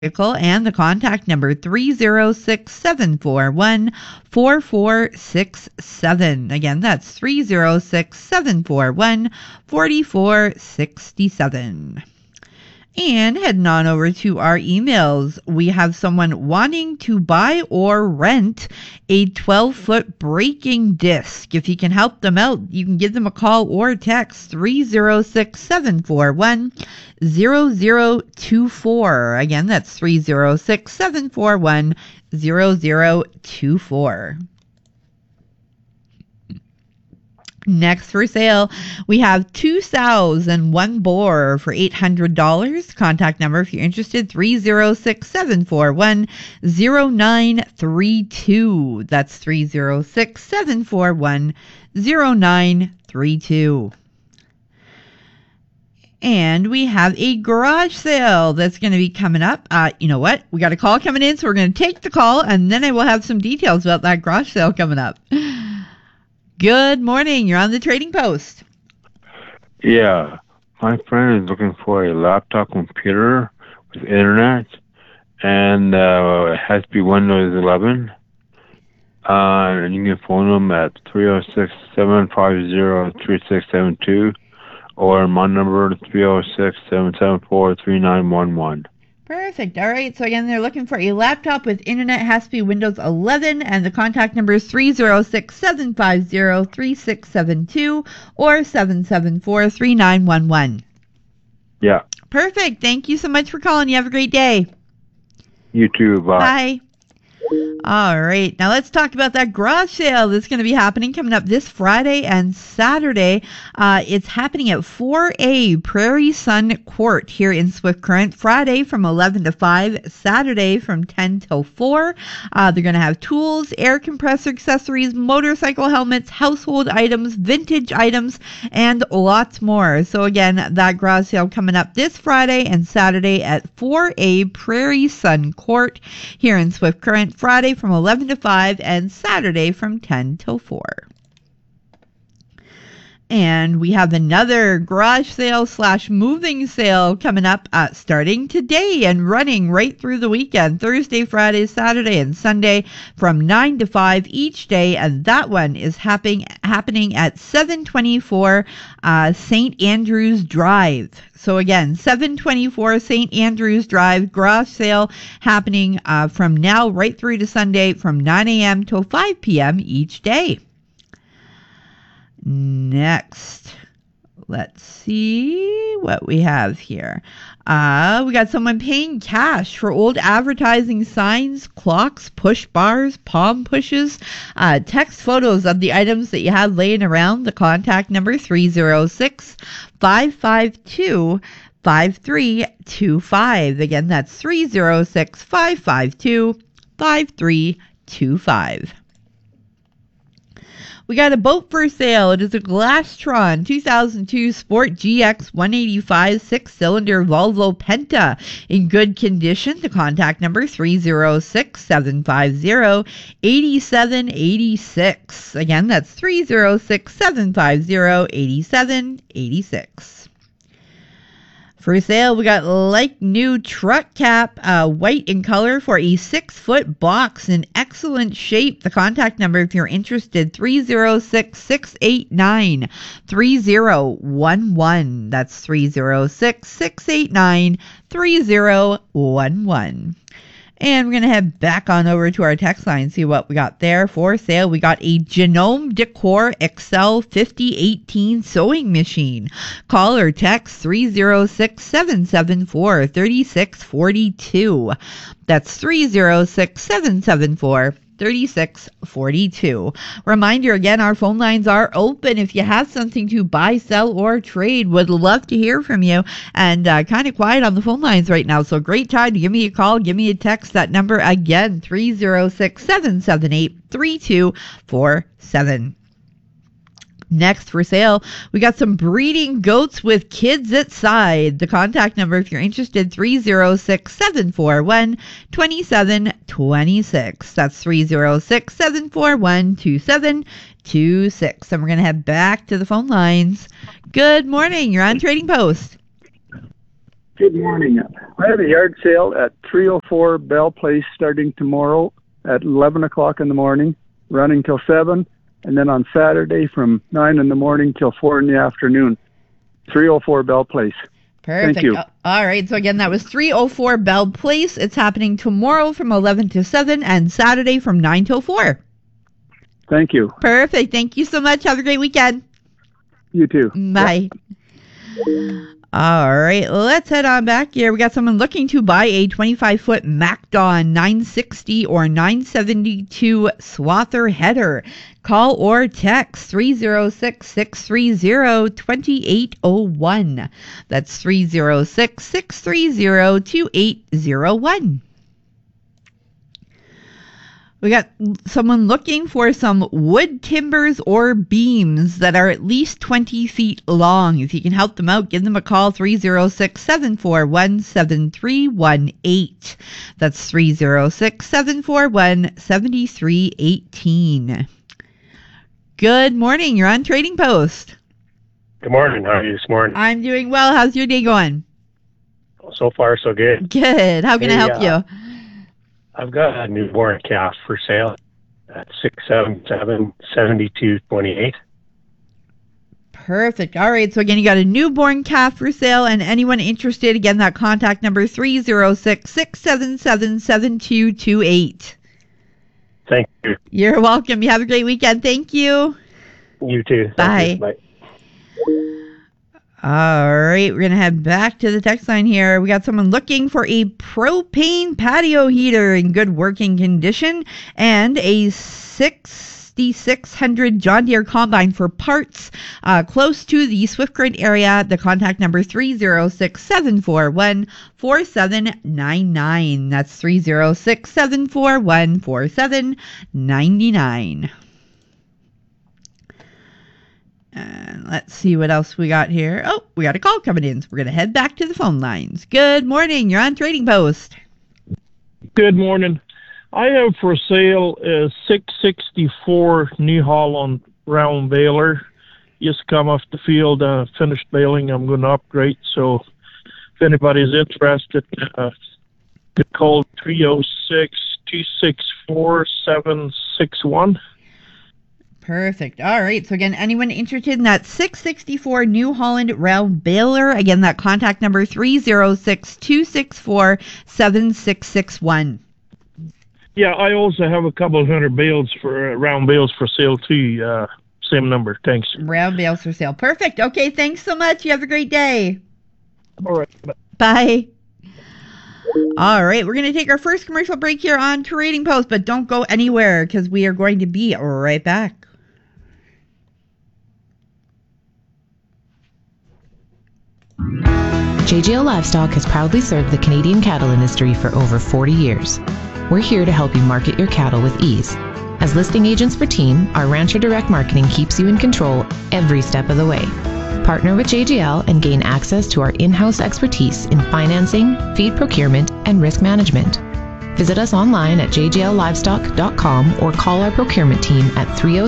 vehicle, and the contact number 306-741-4467. Again, that's 306-741-4467. And heading on over to our emails, we have someone wanting to buy or rent a 12-foot breaking disc. If you can help them out, you can give them a call or text 306-741-0024. Again, that's 306-741-0024. Next for sale, we have 2 sows and 1 boar for $800. Contact number if you're interested, 306-741-0932. That's 306-741-0932. And we have a garage sale that's going to be coming up. You know what? We got a call coming in, so we're going to take the call, and then I will have some details about that garage sale coming up. Good morning. You're on the Trading Post. Yeah. My friend is looking for a laptop computer with internet, and it has to be Windows 11. And you can phone them at 306-750-3672, or my number 306-774-3911. Perfect. All right. So again, they're looking for a laptop with internet. It has to be Windows 11, and the contact number is 306-750-3672 or 774-3911. Yeah. Perfect. Thank you so much for calling. You have a great day. You too. Bye. Bye. All right. Now let's talk about that garage sale that's going to be happening coming up this Friday and Saturday. It's happening at 4A Prairie Sun Court here in Swift Current. Friday from 11 to 5, Saturday from 10 till 4. They're going to have tools, air compressor accessories, motorcycle helmets, household items, vintage items, and lots more. So again, that garage sale coming up this Friday and Saturday at 4A Prairie Sun Court here in Swift Current. Friday from 11 to 5 and Saturday from 10 till 4. And we have another garage sale / moving sale coming up starting today and running right through the weekend, Thursday, Friday, Saturday, and Sunday from 9 to 5 each day. And that one is happening at 724 St. Andrews Drive. So again, 724 St. Andrews Drive, garage sale happening from now right through to Sunday from 9 a.m. till 5 p.m. each day. Next, let's see what we have here. We got someone paying cash for old advertising signs, clocks, push bars, palm pushes, text photos of the items that you have laying around. The contact number 306-552-5325. Again, that's 306-552-5325. We got a boat for sale. It is a Glastron 2002 Sport GX 185 6-cylinder Volvo Penta in good condition. The contact number 306-750-8786. Again, that's 306-750-8786. For sale, we got like new truck cap, white in color for a 6-foot box in excellent shape. The contact number, if you're interested, 306-689-3011. That's 306-689-3011. And we're going to head back on over to our text line, see what we got there for sale. We got a Genome Decor Excel 5018 sewing machine. Call or text 306-774-3642. That's 306-774-3642. 3642. Reminder again, our phone lines are open. If you have something to buy, sell, or trade, would love to hear from you. And kind of quiet on the phone lines right now, so great time to give me a call, give me a text. That number again, 306-778-3247. Next for sale, we got some breeding goats with kids at side. The contact number, if you're interested, 306-741-2726. That's 306-741-2726. And we're going to head back to the phone lines. Good morning. You're on Trading Post. Good morning. I have a yard sale at 304 Bell Place starting tomorrow at 11 o'clock in the morning, running till 7, and then on Saturday from 9 in the morning till 4 in the afternoon. 304 Bell Place. Perfect. Thank you. All right. So again, that was 304 Bell Place. It's happening tomorrow from 11 to 7 and Saturday from 9 till 4. Thank you. Perfect. Thank you so much. Have a great weekend. You too. Bye. Yep. All right, let's head on back here. We got someone looking to buy a 25-foot MacDon 960 or 972 swather header. Call or text 306-630-2801. That's 306-630-2801. We got someone looking for some wood timbers or beams that are at least 20 feet long. If you can help them out, give them a call, 306-741-7318. That's 306-741-7318. Good morning. You're on Trading Post. Good morning. How are you this morning? I'm doing well. How's your day going? So far, so good. Good. How can I help you? I've got a newborn calf for sale at 677-7228. Perfect. All right. So again, you got a newborn calf for sale, and anyone interested, again, that contact number 306-677-7228. Thank you. You're welcome. You have a great weekend. Thank you. You too. Bye. Bye. All right, we're going to head back to the text line here. We got someone looking for a propane patio heater in good working condition and a 6600 John Deere combine for parts close to the Swift Current area. The contact number 306-741-4799. That's 306-741-4799. And let's see what else we got here. Oh, we got a call coming in. So we're going to head back to the phone lines. Good morning. You're on Trading Post. Good morning. I have for sale a 664 New Holland round baler. Just come off the field, finished baling. I'm going to upgrade. So if anybody's interested, could call 306-264-761. Perfect. All right. So again, anyone interested in that 664 New Holland round baler, again, that contact number 306-264-7661. Yeah, I also have a couple of hundred bales for round bales for sale too. Same number. Thanks. Round bales for sale. Perfect. Okay. Thanks so much. You have a great day. All right. Bye. All right, we're going to take our first commercial break here on Trading Post, but don't go anywhere because we are going to be right back. JGL Livestock has proudly served the Canadian cattle industry for over 40 years. We're here to help you market your cattle with ease. As listing agents for Team, our Rancher Direct Marketing keeps you in control every step of the way. Partner with JGL and gain access to our in-house expertise in financing, feed procurement, and risk management. Visit us online at jgllivestock.com or call our procurement team at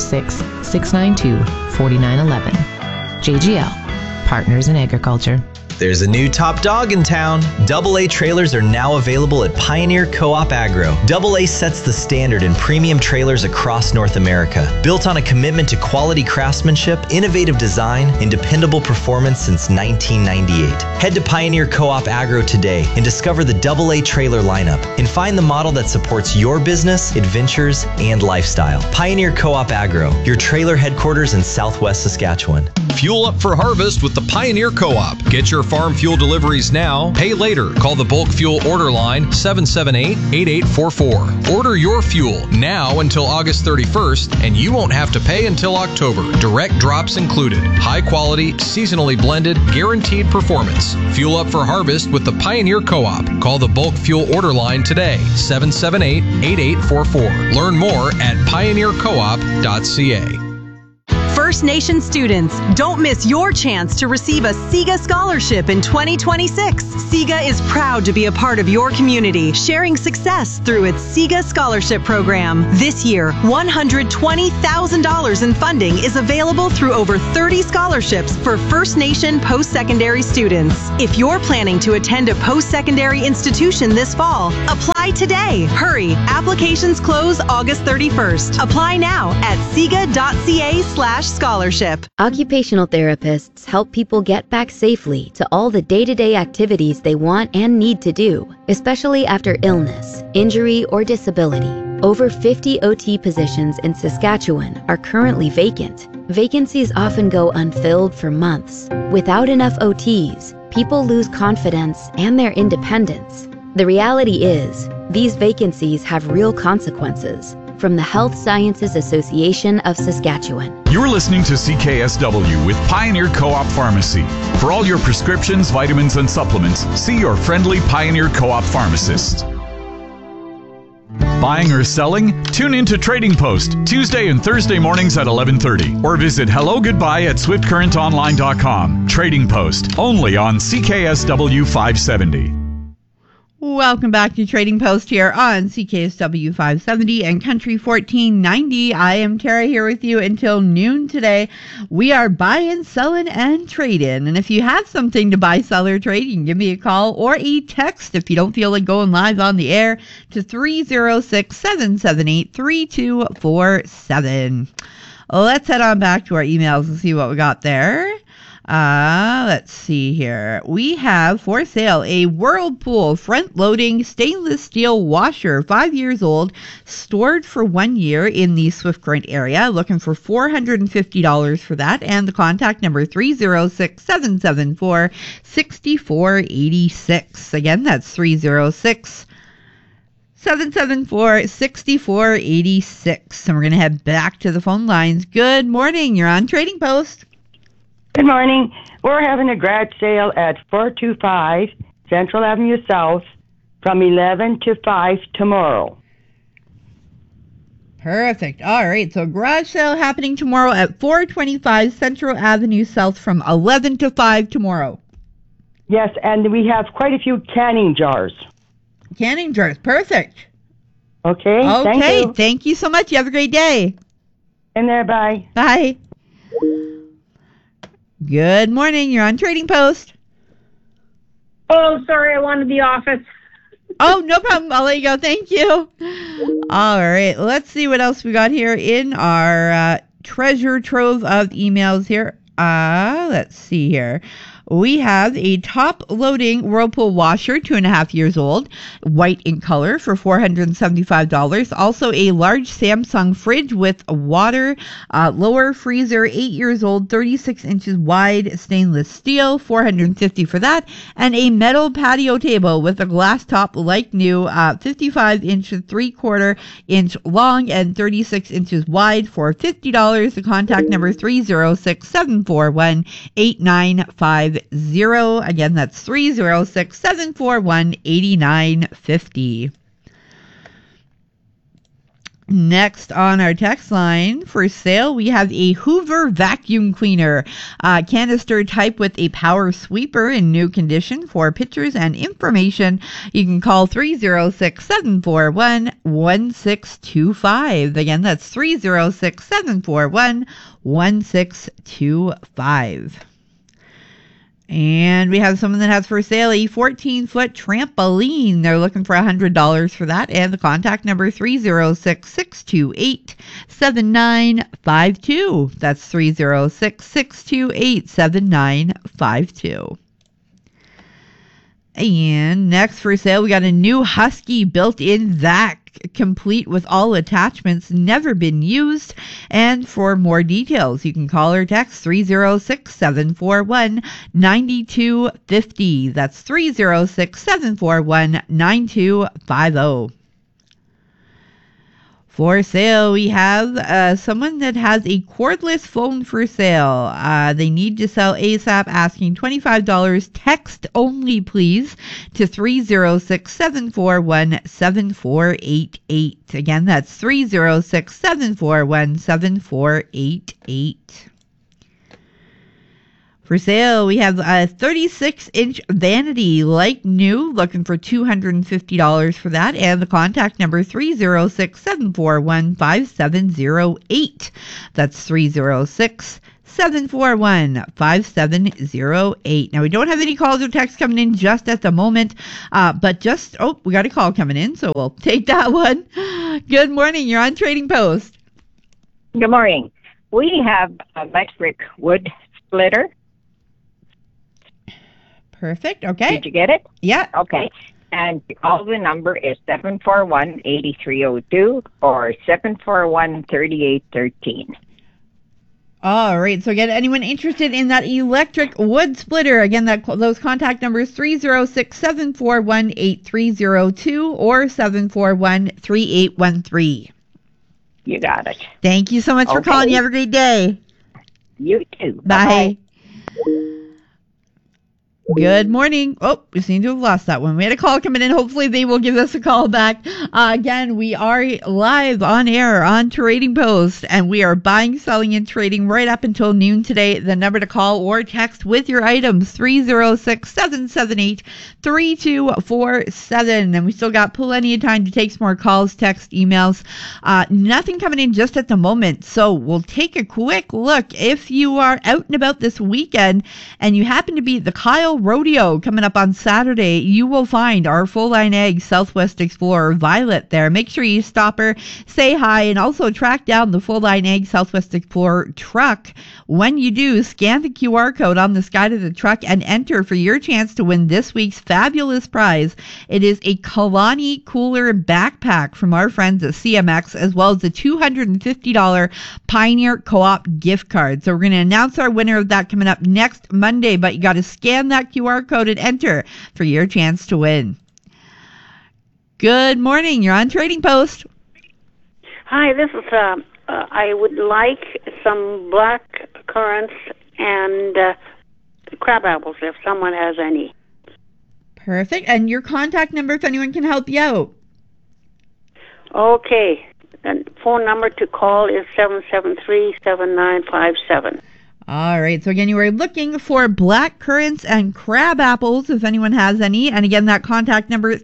306-692-4911. JGL, Partners in Agriculture. There's a new top dog in town. AA trailers are now available at Pioneer Co-op Agro. AA sets the standard in premium trailers across North America. Built on a commitment to quality craftsmanship, innovative design, and dependable performance since 1998. Head to Pioneer Co-op Agro today and discover the AA trailer lineup and find the model that supports your business, adventures, and lifestyle. Pioneer Co-op Agro, your trailer headquarters in Southwest Saskatchewan. Fuel up for harvest with the Pioneer Co-op. Get your farm fuel deliveries now. Pay later. Call the bulk fuel order line 778-8844. Order your fuel now until August 31st, and you won't have to pay until October. Direct drops included. High quality, seasonally blended, guaranteed performance. Fuel up for harvest with the Pioneer Co-op. Call the bulk fuel order line today, 778-8844. Learn more at pioneercoop.ca. First Nation students. Don't miss your chance to receive a SIGA scholarship in 2026. SIGA is proud to be a part of your community, sharing success through its SIGA scholarship program. This year, $120,000 in funding is available through over 30 scholarships for First Nation post-secondary students. If you're planning to attend a post-secondary institution this fall, apply today. Hurry, applications close August 31st. Apply now at siga.ca/scholarship. Occupational therapists help people get back safely to all the day-to-day activities they want and need to do, especially after illness, injury, or disability. Over 50 OT positions in Saskatchewan are currently vacant. Vacancies often go unfilled for months. Without enough OTs, people lose confidence and their independence. The reality is, these vacancies have real consequences. From the Health Sciences Association of Saskatchewan. You're listening to CKSW with Pioneer Co-op Pharmacy. For all your prescriptions, vitamins, and supplements, see your friendly Pioneer Co-op pharmacist. Buying or selling? Tune in to Trading Post, Tuesday and Thursday mornings at 11:30. Or visit HelloGoodbye@SwiftCurrentOnline.com. Trading Post, only on CKSW 570. Welcome back to Trading Post here on CKSW 570 and Country 1490. I am Tara here with you until noon today. We are buying, selling, and trading. And if you have something to buy, sell, or trade, you can give me a call or a text if you don't feel like going live on the air to 306-778-3247. Let's head on back to our emails and see what we got there. Let's see here. We have for sale a Whirlpool front-loading stainless steel washer, 5 years old, stored for 1 year in the Swift Current area. Looking for $450 for that, and the contact number 306-774-6486. Again, that's 306-774-6486. And we're going to head back to the phone lines. Good morning. You're on Trading Post. Good morning. We're having a garage sale at 425 Central Avenue South from 11 to 5 tomorrow. Perfect. All right. So garage sale happening tomorrow at 425 Central Avenue South from 11 to 5 tomorrow. Yes, and we have quite a few canning jars. Canning jars. Perfect. Okay. Thank you. Thank you so much. You have a great day. In there. Bye. Bye. Good morning. You're on Trading Post. Oh, sorry. I wanted the office. Oh, no problem. I'll let you go. Thank you. All right. Let's see what else we got here in our treasure trove of emails here. Let's see here. We have a top-loading Whirlpool washer, 2.5 years old, white in color for $475. Also a large Samsung fridge with a water, lower freezer, 8 years old, 36 inches wide, stainless steel, $450 for that. And a metal patio table with a glass top like new, 55 inches, 3/4 inch long, and 36 inches wide for $50. The contact number 306-741-8950. Again, that's 306-741-8950. Next on our text line for sale, we have a Hoover vacuum cleaner, canister type with a power sweeper in new condition. For pictures and information, you can call 306-741-1625. Again, that's 306-741-1625. And we have someone that has for sale a 14-foot trampoline. They're looking for $100 for that. And the contact number 306-628-7952. That's 306-628-7952. And next for sale, we got a new Husky built-in vac, complete with all attachments, never been used. And for more details, you can call or text 306-741-9250. That's 306-741-9250. For sale, we have someone that has a cordless phone for sale. They need to sell ASAP, asking $25. Text only, please, to 306-741-7488. Again, that's 306-741-7488. For sale, we have a 36-inch vanity, like new, looking for $250 for that, and the contact number 306-741-5708. That's 306-741-5708. Now, we don't have any calls or texts coming in just at the moment, we got a call coming in, so we'll take that one. Good morning. You're on Trading Post. Good morning. We have an electric wood splitter. Perfect. Okay. Did you get it? Yeah. Okay. And all the number is 741-8302 or 741-3813. All right. So again, anyone interested in that electric wood splitter, again, those contact numbers 306-741-8302 or 741-3813. You got it. Thank you so much for calling. You have a great day. You too. Bye. Good morning. Oh, we seem to have lost that one. We had a call coming in. Hopefully they will give us a call back. Again, we are live on air on Trading Post, and we are buying, selling, and trading right up until noon today. The number to call or text with your items, 306-778-3247. And we still got plenty of time to take some more calls, text, emails. Nothing coming in just at the moment. So we'll take a quick look. If you are out and about this weekend and you happen to be at the Kyle Rodeo coming up on Saturday, you will find our Full Line Ag Southwest Explorer Violet there. Make sure you stop her, say hi, and also track down the Full Line Ag Southwest Explorer truck. When you do, scan the QR code on the side of the truck and enter for your chance to win this week's fabulous prize. It is a Kalani Cooler backpack from our friends at CMX, as well as the $250 Pioneer Co-op gift card. So we're going to announce our winner of that coming up next Monday, but you got to scan that QR code and enter for your chance to win. Good morning. You're on Trading Post. Hi, this is, I would like some black currants and crab apples if someone has any. Perfect. And your contact number if anyone can help you out. Okay. And phone number to call is 773-7957. All right. So again, you are looking for black currants and crab apples if anyone has any. And again, that contact number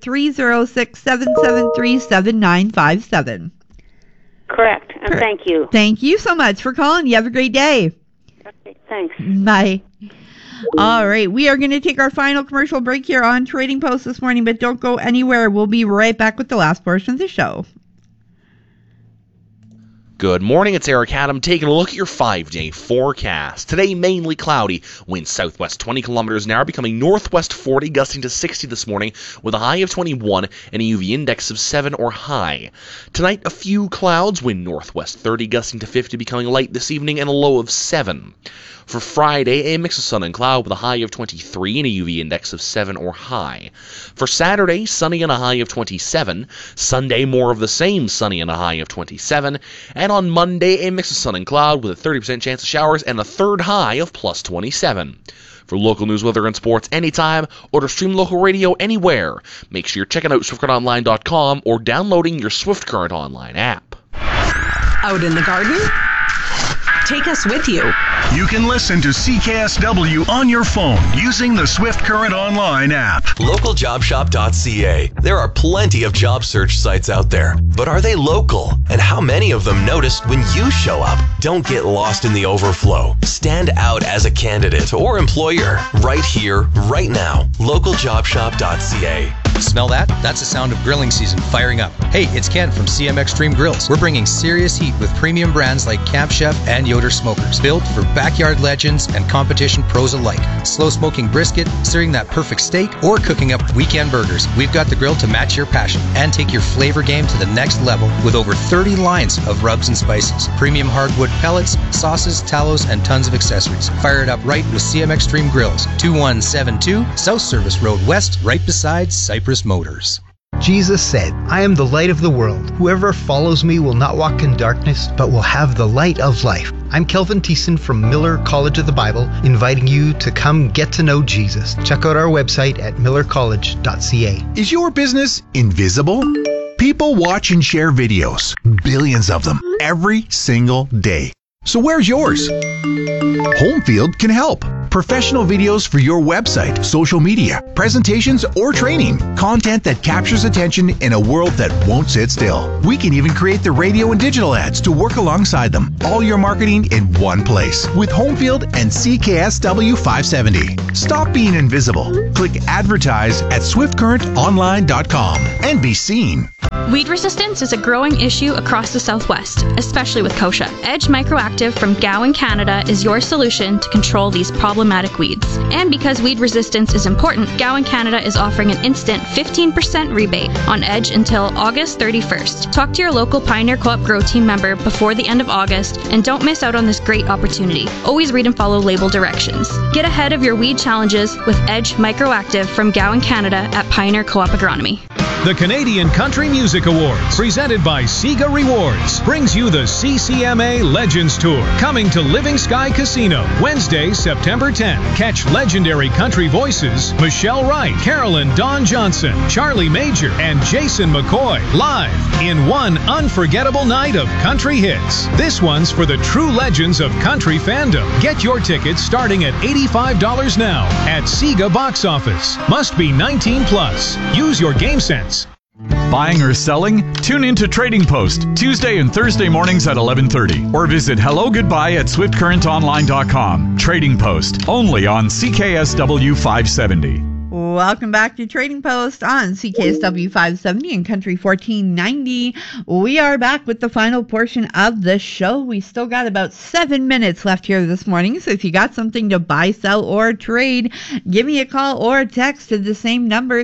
306-773-7957. Correct. And thank you. Thank you so much for calling. You have a great day. Okay, thanks. Bye. All right. We are going to take our final commercial break here on Trading Post this morning, but don't go anywhere. We'll be right back with the last portion of the show. Good morning, it's Eric Adam taking a look at your 5-day forecast. Today, mainly cloudy. Winds southwest 20 kilometers an hour, becoming northwest 40, gusting to 60 this morning with a high of 21 and a UV index of 7 or high. Tonight, a few clouds, wind northwest 30, gusting to 50, becoming light this evening and a low of 7. For Friday, a mix of sun and cloud with a high of 23 and a UV index of 7 or high. For Saturday, sunny and a high of 27. Sunday, more of the same, sunny and a high of 27. And on Monday, a mix of sun and cloud with a 30% chance of showers and a third high of plus 27. For local news, weather, and sports anytime, or to stream local radio anywhere, make sure you're checking out SwiftCurrentOnline.com or downloading your Swift Current Online app. Out in the garden? Take us with you. You can listen to CKSW on your phone using the Swift Current Online app. LocalJobShop.ca. There are plenty of job search sites out there, but are they local? And how many of them notice when you show up? Don't get lost in the overflow. Stand out as a candidate or employer right here, right now. LocalJobShop.ca. Smell that? That's the sound of grilling season firing up. Hey, it's Ken from CM Extreme Grills. We're bringing serious heat with premium brands like Camp Chef and Yoder Smokers, built for backyard legends and competition pros alike. Slow smoking brisket, searing that perfect steak, or cooking up weekend burgers. We've got the grill to match your passion and take your flavor game to the next level with over 30 lines of rubs and spices, premium hardwood pellets, sauces, tallows, and tons of accessories. Fire it up right with CM Extreme Grills, 2172 South Service Road West, right beside Cypress Motors. Jesus said, I am the light of the world. Whoever follows me will not walk in darkness, but will have the light of life. I'm Kelvin Thiessen from Miller College of the Bible, inviting you to come get to know Jesus. Check out our website at millercollege.ca. Is your business invisible? People watch and share videos, billions of them, every single day. So where's yours? Homefield can help. Professional videos for your website, social media, presentations, or training. Content that captures attention in a world that won't sit still. We can even create the radio and digital ads to work alongside them. All your marketing in one place with Homefield and CKSW 570. Stop being invisible. Click advertise at swiftcurrentonline.com and be seen. Weed resistance is a growing issue across the Southwest, especially with kochia. Edge Microactive from Gowan, Canada is your solution to control these problematic weeds. And because weed resistance is important, Gowan, Canada is offering an instant 15% rebate on Edge until August 31st. Talk to your local Pioneer Co-op Grow Team member before the end of August and don't miss out on this great opportunity. Always read and follow label directions. Get ahead of your weed challenges with Edge Microactive from Gowan, Canada at Pioneer Co-op Agronomy. The Canadian Country Music Awards, presented by Sega Rewards, brings you the CCMA Legends Tour, coming to Living Sky Casino, Wednesday, September 10th. Catch legendary country voices Michelle Wright, Carolyn Dawn Johnson, Charlie Major, and Jason McCoy, live in one unforgettable night of country hits. This one's for the true legends of country fandom. Get your tickets starting at $85 now at Sega Box Office. Must be 19 plus. Use your game sense. Buying or selling? Tune in to Trading Post Tuesday and Thursday mornings at 11:30 or visit hellogoodbye at swiftcurrentonline.com. Trading Post, only on CKSW 570. Welcome back to Trading Post on CKSW 570 and Country 1490. We are back with the final portion of the show. We still got about 7 minutes left here this morning, so if you got something to buy, sell, or trade, give me a call or a text to the same number,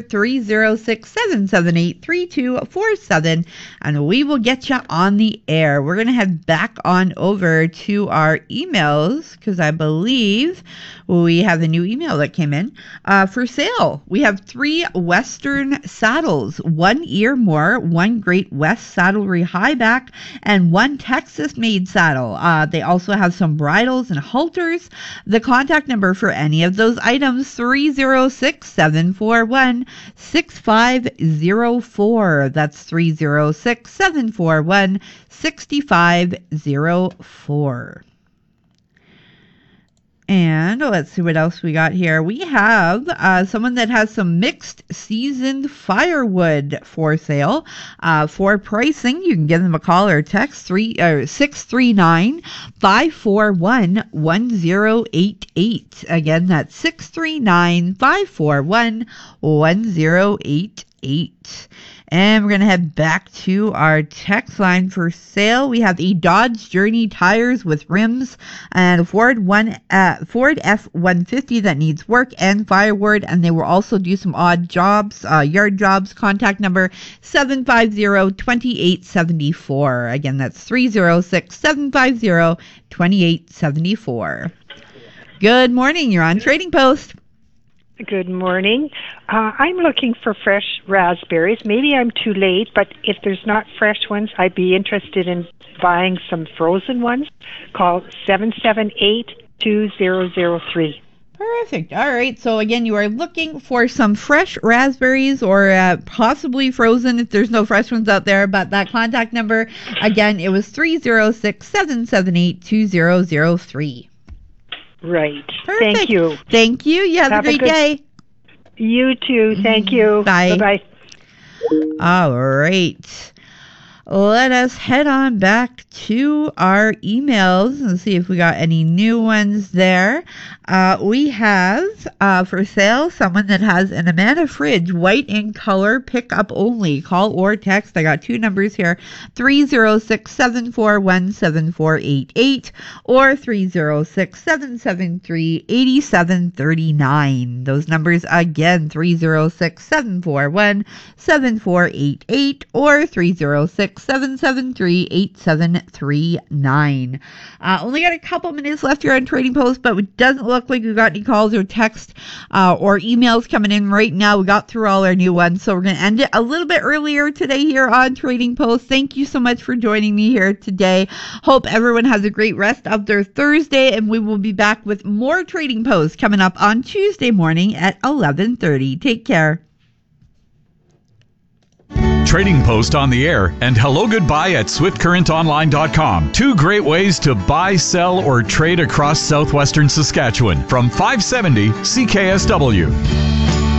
306-778-3247, and we will get you on the air. We're going to head back on over to our emails because I believe we have a new email that came in for sale. We have 3 Western saddles, 1 Earmore, 1 Great West Saddlery Highback, and 1 Texas-made saddle. They also have some bridles and halters. The contact number for any of those items, 306-741-6504. That's 306-741-6504. And let's see what else we got here. We have someone that has some mixed seasoned firewood for sale. For pricing, you can give them a call or text 639-541-1088. Again, that's 639-541-1088. And we're going to head back to our text line for sale. We have a Dodge Journey tires with rims and a Ford F-150 that needs work and firewood. And they will also do some odd jobs, yard jobs. Contact number 750-2874. Again, that's 306-750-2874. Good morning. You're on Trading Post. Good morning. I'm looking for fresh raspberries. Maybe I'm too late, but if there's not fresh ones, I'd be interested in buying some frozen ones. Call 778-2003. Perfect. All right. So again, you are looking for some fresh raspberries or possibly frozen if there's no fresh ones out there. But that contact number, again, it was 306-778-2003. Right. Perfect. Thank you. Thank you. You have a great day. You too. Thank you. Bye. Bye-bye. All right. Let us head on back to our emails and see if we got any new ones there. We have for sale someone that has an Amana fridge, white in color, pick up only. Call or text. I got 2 numbers here, 306-741-7488 or 306-773-8739. Those numbers again, 306-741-7488 or 306-773-8739. Only got a couple minutes left here on Trading Post, but it doesn't look like we got any calls or text or emails coming in right now. We got through all our new ones, so we're going to end it a little bit earlier today here on Trading Post. Thank you so much for joining me here today. Hope everyone has a great rest of their Thursday, and we will be back with more Trading Post coming up on Tuesday morning at 11:30. Take care. Trading Post on the air, and Hello Goodbye at SwiftCurrentOnline.com. 2 great ways to buy, sell, or trade across southwestern Saskatchewan from 570 CKSW.